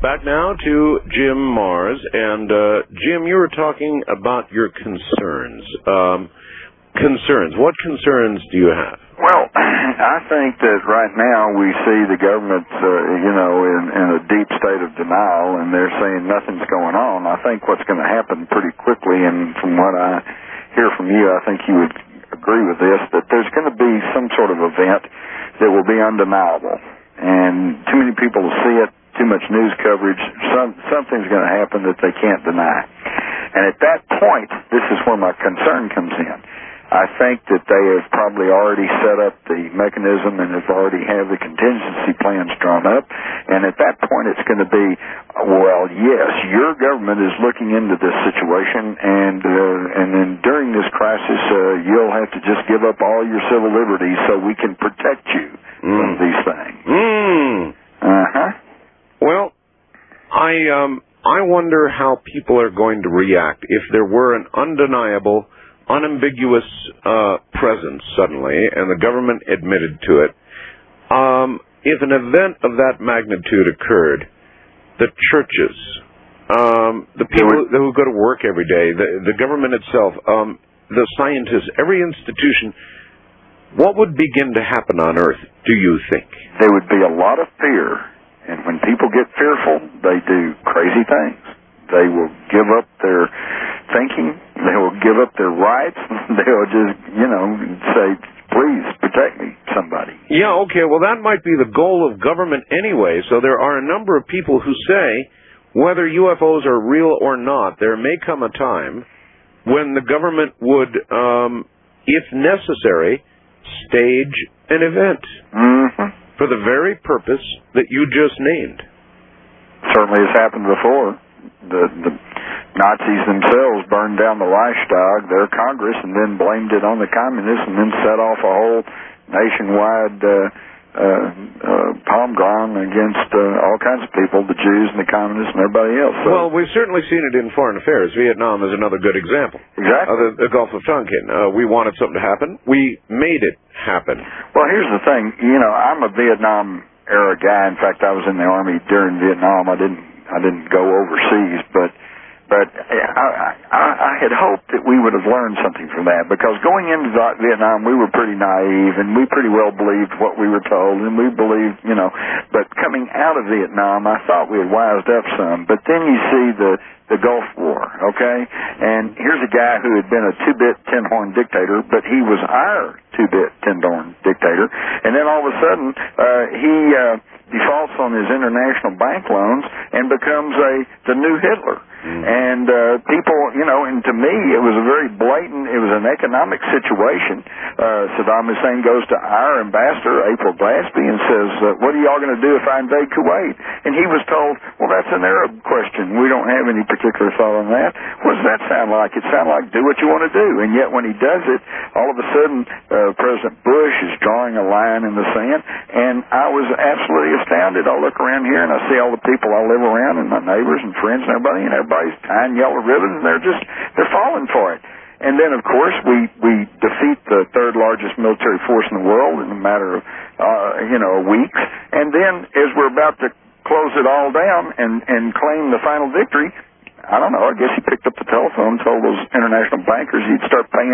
Back now to Jim Marrs. And, Jim, you were talking about your concerns. Concerns. What concerns do you have? Well, I think that right now we see the government, in a deep state of denial, and they're saying nothing's going on. I think what's going to happen pretty quickly, and from what I hear from you, I think you would agree with this, that there's going to be some sort of event that will be undeniable. And too many people will see it, too much news coverage, something's going to happen that they can't deny. And at that point, this is where my concern comes in. I think that they have probably already set up the mechanism and have already have the contingency plans drawn up. And at that point, it's going to be, well, yes, your government is looking into this situation, and then during this crisis, you'll have to just give up all your civil liberties so we can protect you from these things. Well, I wonder how people are going to react if there were an undeniable, unambiguous presence suddenly, and the government admitted to it. If an event of that magnitude occurred, the churches, the people who go to work every day, the government itself, the scientists, every institution, what would begin to happen on Earth, do you think? There would be a lot of fear, and when people get fearful, they do crazy things. They will give up their thinking. They will give up their rights. They will just, say, please protect me, somebody. Yeah, okay, well, that might be the goal of government anyway. So there are a number of people who say, whether UFOs are real or not, there may come a time when the government would, if necessary, stage an event for the very purpose that you just named. Certainly has happened before. The Nazis themselves burned down the Reichstag, their Congress, and then blamed it on the communists, and then set off a whole nationwide pogrom against all kinds of people, the Jews and the communists and everybody else. So, well, we've certainly seen it in foreign affairs. Vietnam is another good example. Exactly. The Gulf of Tonkin. We wanted something to happen. We made it happen. Well, here's the thing. I'm a Vietnam-era guy. In fact, I was in the Army during Vietnam. I didn't go overseas, but I had hoped that we would have learned something from that, because going into Vietnam, we were pretty naive, and we pretty well believed what we were told, and we believed, but coming out of Vietnam, I thought we had wised up some. But then you see the Gulf War, okay? And here's a guy who had been a two-bit, tin-horn dictator, but he was our two-bit, tin-horn dictator, and then all of a sudden, he defaults on his international bank loans and becomes the new Hitler. And people, and to me, it was a very blatant, it was an economic situation. Saddam Hussein goes to our ambassador, April Glaspie, and says, what are y'all going to do if I invade Kuwait? And he was told, well, that's an Arab question. We don't have any particular thought on that. What does that sound like? It sounds like do what you want to do. And yet when he does it, all of a sudden, President Bush is drawing a line in the sand, and I was absolutely astounded. I look around here, and I see all the people I live around, and my neighbors and friends and everybody's tying yellow ribbons, and they're falling for it. And then, of course, we defeat the third largest military force in the world in a matter of, weeks. And then, as we're about to close it all down and claim the final victory, I don't know, I guess he picked up the telephone, told those international bankers he'd start paying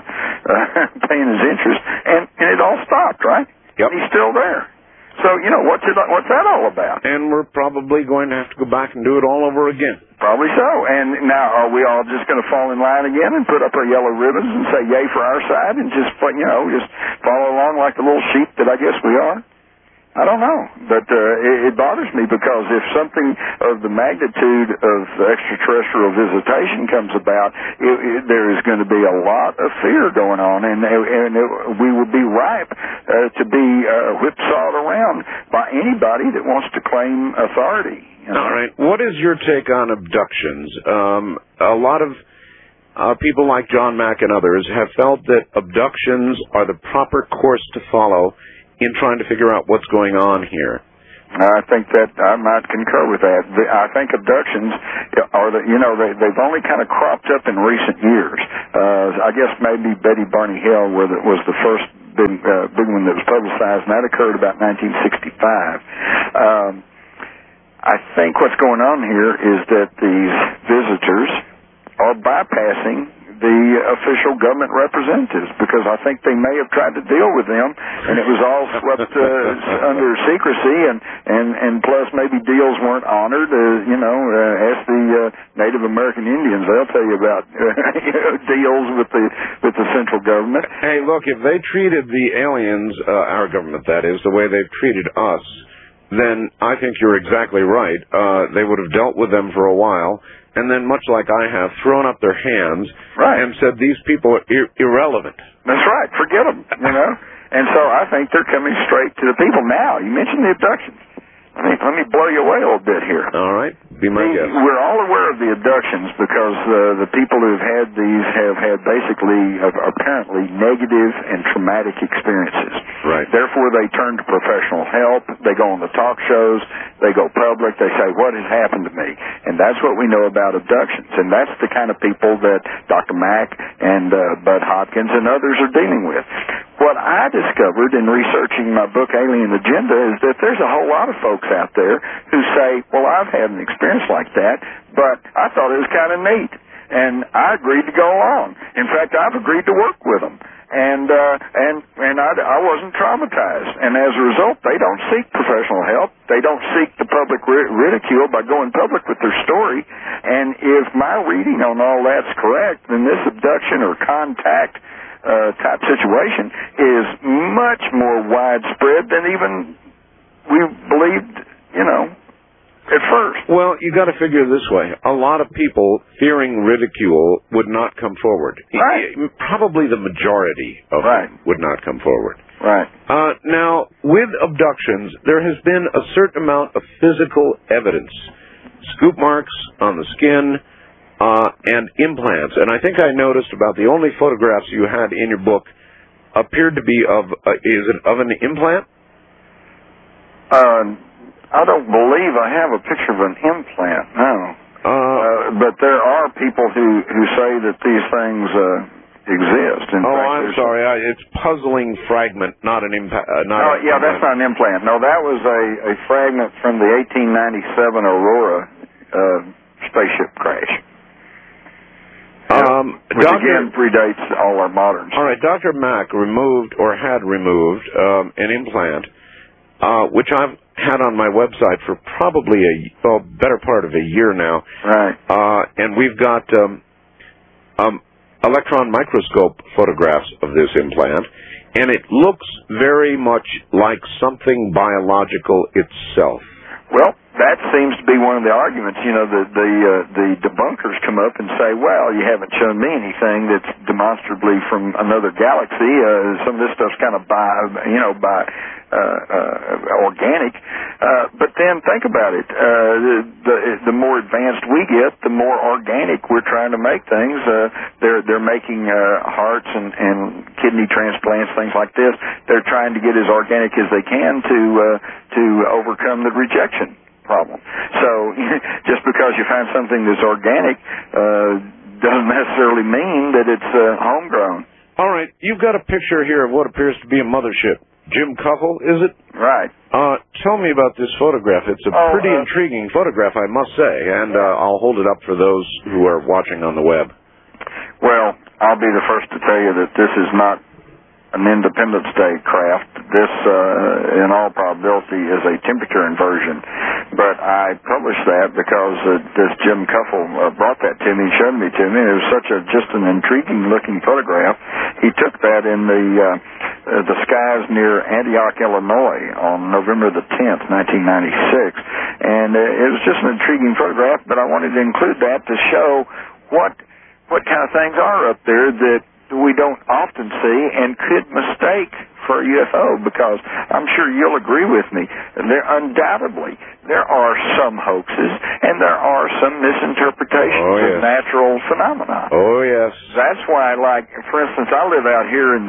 his interest, and it all stopped, right? Yep. He's still there. So, what's that all about? And we're probably going to have to go back and do it all over again. Probably so. And now, are we all just going to fall in line again and put up our yellow ribbons and say yay for our side and just follow along like the little sheep that I guess we are? I don't know, but it bothers me, because if something of the magnitude of extraterrestrial visitation comes about, there is going to be a lot of fear going on, and we will be ripe to be whipsawed around by anybody that wants to claim authority. All right. What is your take on abductions? A lot of people like John Mack and others have felt that abductions are the proper course to follow in trying to figure out what's going on here. I think that I might concur with that. I think abductions are they've only kind of cropped up in recent years. I guess maybe Betty Barney Hill was the first big one that was publicized, and that occurred about 1965. I think what's going on here is that these visitors are bypassing the official government representatives, because I think they may have tried to deal with them, and it was all swept under secrecy, and plus maybe deals weren't honored. Ask the Native American Indians; they'll tell you about deals with the central government. Hey, look, if they treated the aliens, our government that is, the way they've treated us, then I think you're exactly right. They would have dealt with them for a while, and then, much like I have, thrown up their hands and said these people are irrelevant. That's right. Forget them, And so I think they're coming straight to the people. Now, you mentioned the abductions. Let me blow you away a little bit here. All right. Be my guest. We're all aware of the abductions because the people who've had these have had basically apparently negative and traumatic experiences. Right. Therefore, they turn to professional help. They go on the talk shows. They go public. They say, what has happened to me? And that's what we know about abductions. And that's the kind of people that Dr. Mack and Bud Hopkins and others are dealing with. What I discovered in researching my book, Alien Agenda, is that there's a whole lot of folks out there who say, well, I've had an experience like that, but I thought it was kind of neat, and I agreed to go along. In fact, I've agreed to work with them, and I wasn't traumatized. And as a result, they don't seek professional help. They don't seek the public ridicule by going public with their story. And if my reading on all that's correct, then this abduction or contact type situation is much more widespread than even we believed, at first. Well, you got to figure this way. A lot of people fearing ridicule would not come forward. Right. Probably the majority of them would not come forward. Right. Now, with abductions, there has been a certain amount of physical evidence. Scoop marks on the skin, and implants. And I think I noticed about the only photographs you had in your book appeared to be of, is it of an implant? I don't believe I have a picture of an implant, no. But there are people who say that these things exist. In fact, I'm sorry. It's puzzling fragment, not an implant. That's not an implant. No, that was a fragment from the 1897 Aurora spaceship crash. Which again predates all our moderns. All right, Dr. Mack had removed an implant, which I've had on my website for probably better part of a year now. Right. And we've got electron microscope photographs of this implant, and it looks very much like something biological itself. Well, that seems to be one of the arguments. The debunkers come up and say, well, you haven't shown me anything that's demonstrably from another galaxy. Some of this stuff's kind of organic. But then think about it. The more advanced we get, the more organic we're trying to make things. They're making hearts and kidney transplants, things like this. They're trying to get as organic as they can to overcome the rejection problem. So just because you find something that's organic doesn't necessarily mean that it's homegrown. All right, you've got a picture here of what appears to be a mothership. Jim Cuffle, is it? Right. Tell me about this photograph. It's a pretty intriguing photograph, I must say, and I'll hold it up for those who are watching on the web. Well, I'll be the first to tell you that this is not an Independence Day craft. This, in all probability, is a temperature inversion. But I published that because this Jim Cuffle brought that to me, showed me to me. It was just an intriguing-looking photograph. He took that in the skies near Antioch, Illinois, on November the 10th, 1996. And it was just an intriguing photograph, but I wanted to include that to show what kind of things are up there that we don't often see and could mistake for a UFO, because I'm sure you'll agree with me, undoubtedly there are some hoaxes and there are some misinterpretations of natural phenomena. Oh, yes. That's why, for instance, I live out here in the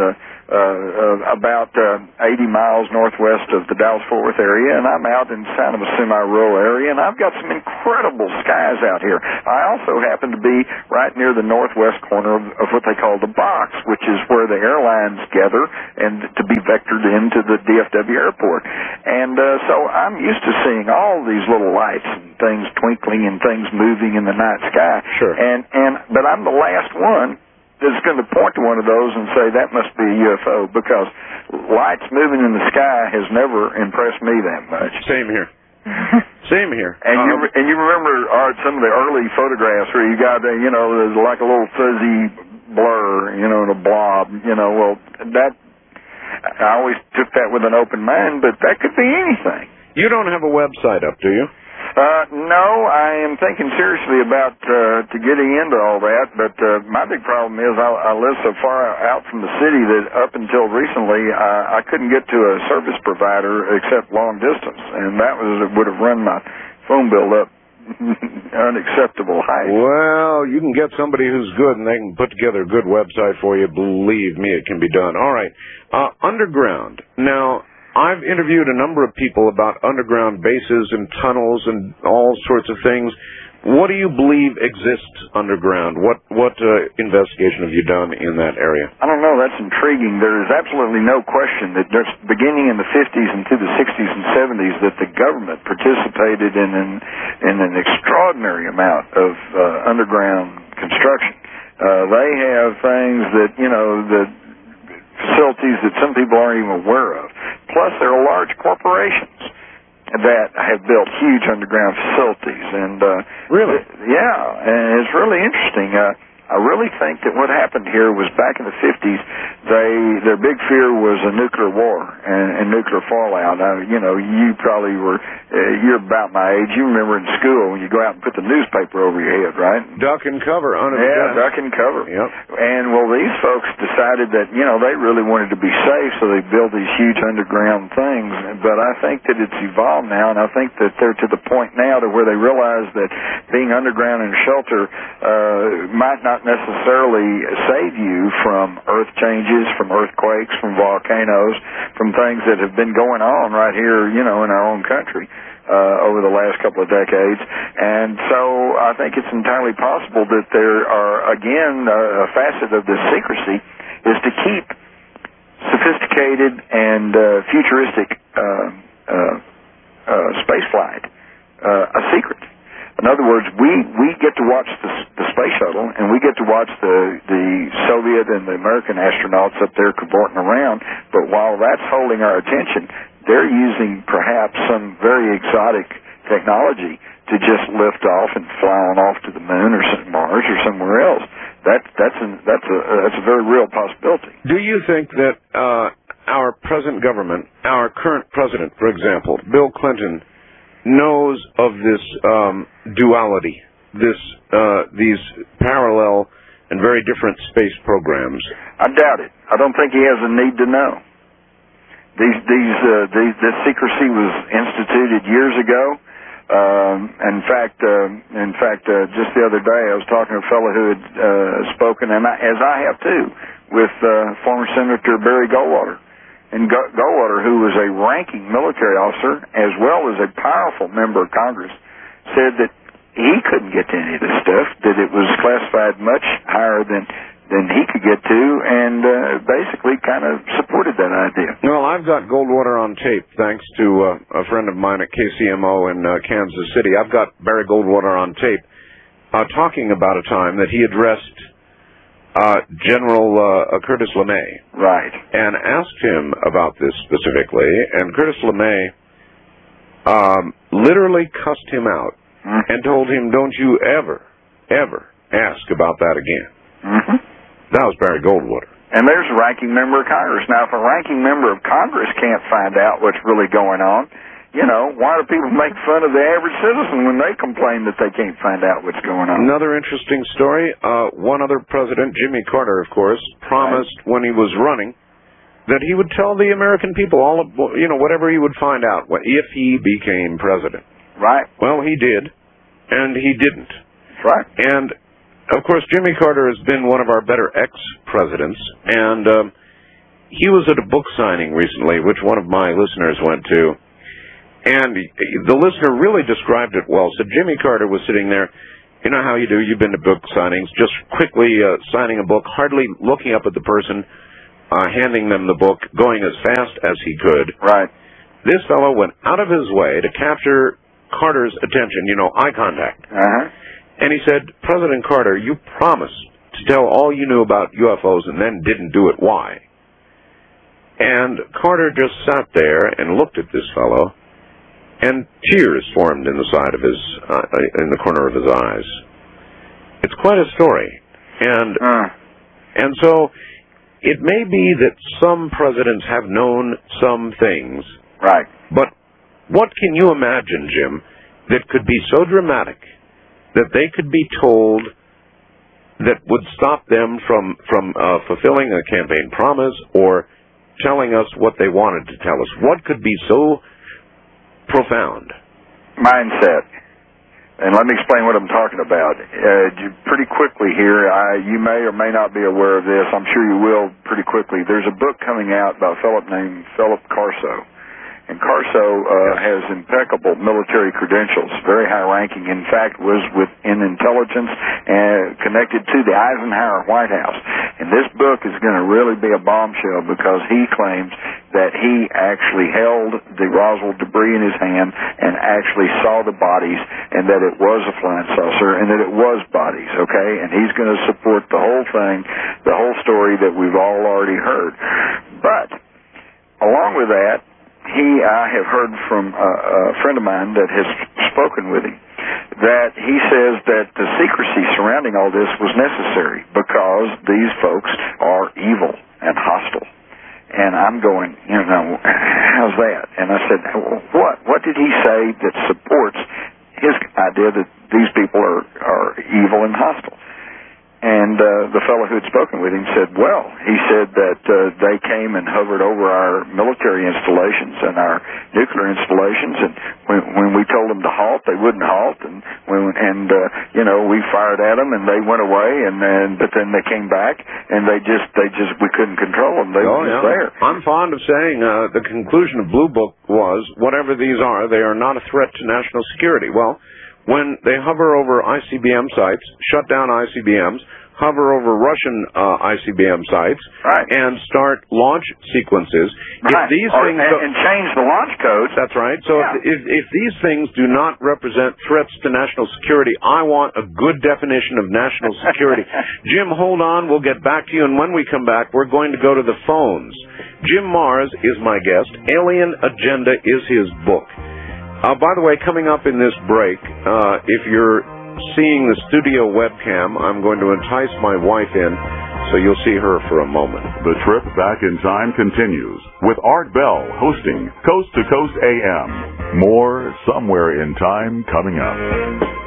about 80 miles northwest of the Dallas-Fort Worth area, and I'm out in kind of a semi-rural area, and I've got some incredible skies out here. I also happen to be right near the northwest corner of what they call the box, which is where the airlines gather and to be vectored into the DFW airport. And so I'm used to seeing all these little lights and things twinkling and things moving in the night sky. Sure. But I'm the last one that's going to point to one of those and say that must be a UFO, because lights moving in the sky has never impressed me that much. Same here. Same here. And you remember, Art, some of the early photographs where you got, there's like a little fuzzy blur, and a blob, well, that, I always took that with an open mind, but that could be anything. You don't have a website up, do you? No, I am thinking seriously about to getting into all that, but my big problem is I live so far out from the city that up until recently I couldn't get to a service provider except long distance, and that would have run my phone bill up unacceptable height. Well, you can get somebody who's good, and they can put together a good website for you. Believe me, it can be done. All right. Underground. Now, I've interviewed a number of people about underground bases and tunnels and all sorts of things. What do you believe exists underground? What investigation have you done in that area? I don't know. That's intriguing. There is absolutely no question that just beginning in the 50s and through the 60s and 70s that the government participated in an extraordinary amount of underground construction. They have things that, the facilities that some people aren't even aware of. Plus, there are large corporations that have built huge underground facilities. And really? Yeah, and it's really interesting. I really think that what happened here was back in the 50s, their big fear was a nuclear war and nuclear fallout. Now, you probably you're about my age. You remember in school when you go out and put the newspaper over your head, right? Duck and cover. Yeah, duck and cover. Yep. And, well, these folks decided that, they really wanted to be safe, so they built these huge underground things. But I think that it's evolved now, and I think that they're to the point now to where they realize that being underground in shelter might not necessarily save you from earth changes, from earthquakes, from volcanoes, from things that have been going on right here, in our own country over the last couple of decades. And so I think it's entirely possible that there are, again, a facet of this secrecy is to keep sophisticated and futuristic space flight a secret. In other words, we get to watch the space shuttle, and we get to watch the Soviet and the American astronauts up there cavorting around, but while that's holding our attention, they're using perhaps some very exotic technology to just lift off and fly on off to the moon or Mars or somewhere else. That's a very real possibility. Do you think that our present government, our current president, for example, Bill Clinton, knows of this duality, these parallel and very different space programs? I doubt it. I don't think he has a need to know. This secrecy was instituted years ago. In fact, just the other day I was talking to a fellow who had spoken, and as I have too, with former Senator Barry Goldwater. And Goldwater, who was a ranking military officer as well as a powerful member of Congress, said that he couldn't get to any of this stuff, that it was classified much higher than he could get to, and basically kind of supported that idea. Well, I've got Goldwater on tape, thanks to a friend of mine at KCMO in Kansas City. I've got Barry Goldwater on tape talking about a time that he addressed General Curtis LeMay. Right. And asked him about this specifically, and Curtis LeMay literally cussed him out and told him, don't you ever ask about that again. Mm-hmm. That was Barry Goldwater. And there's a ranking member of Congress. Now, if a ranking member of Congress can't find out what's really going on, why do people make fun of the average citizen when they complain that they can't find out what's going on? Another interesting story, one other president, Jimmy Carter, of course, promised when he was running that he would tell the American people all of, whatever he would find out if he became president. Right. Well, he did, and he didn't. Right. And, of course, Jimmy Carter has been one of our better ex-presidents, and he was at a book signing recently, which one of my listeners went to, and the listener really described it well. So Jimmy Carter was sitting there. You know how you do. You've been to book signings. Just quickly signing a book, hardly looking up at the person, handing them the book, going as fast as he could. Right. This fellow went out of his way to capture Carter's attention, eye contact. Uh-huh. And he said, President Carter, you promised to tell all you knew about UFOs and then didn't do it. Why? And Carter just sat there and looked at this fellow, and tears formed in the side of his, in the corner of his eyes. It's quite a story. And so it may be that some presidents have known some things. Right. But what can you imagine, Jim, that could be so dramatic that they could be told that would stop them from fulfilling a campaign promise or telling us what they wanted to tell us? What could be so profound? Mindset. And let me explain what I'm talking about. Pretty quickly here, you may or may not be aware of this. I'm sure you will pretty quickly. There's a book coming out by a fellow named Philip Carso. And Carso has impeccable military credentials, very high-ranking. In fact, was in intelligence connected to the Eisenhower White House. And this book is going to really be a bombshell because he claims that he actually held the Roswell debris in his hand and actually saw the bodies and that it was a flying saucer and that it was bodies, okay? And he's going to support the whole thing, the whole story that we've all already heard. But along with that, I have heard from a friend of mine that has spoken with him that he says that the secrecy surrounding all this was necessary because these folks are evil and hostile. And I'm going, how's that? And I said, what did he say that supports his idea that these people are evil and hostile? And the fellow who had spoken with him said, he said that they came and hovered over our military installations and our nuclear installations, and when we told them to halt, they wouldn't halt, and we fired at them and they went away, but then they came back and we couldn't control them. They were just there. I'm fond of saying the conclusion of Blue Book was, whatever these are, they are not a threat to national security. Well, when they hover over ICBM sites, shut down ICBMs, hover over Russian ICBM sites, right, and start launch sequences. Right. If these things and change the launch codes. That's right. So if these things do not represent threats to national security, I want a good definition of national security. Jim, hold on. We'll get back to you. And when we come back, we're going to go to the phones. Jim Marrs is my guest. Alien Agenda is his book. By the way, coming up in this break, if you're seeing the studio webcam, I'm going to entice my wife in, so you'll see her for a moment. The trip back in time continues with Art Bell hosting Coast to Coast AM. More Somewhere in Time coming up.